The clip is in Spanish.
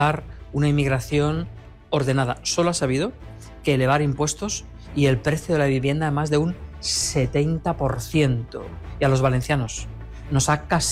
una inmigración ordenada. Solo ha sabido que elevar impuestos y el precio de la vivienda a más de un 70%. Y a los valencianos nos ha